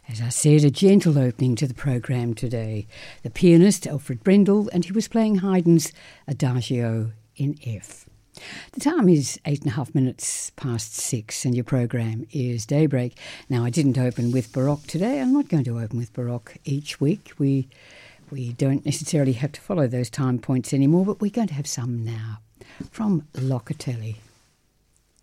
As I said, a gentle opening to the programme today. The pianist, Alfred Brendel, and he was playing Haydn's Adagio in F. The time is 8.5 minutes past 6 and your programme is Daybreak. Now, I didn't open with Baroque today. I'm not going to open with Baroque each week. We don't necessarily have to follow those time points anymore, but we're going to have some now from Locatelli.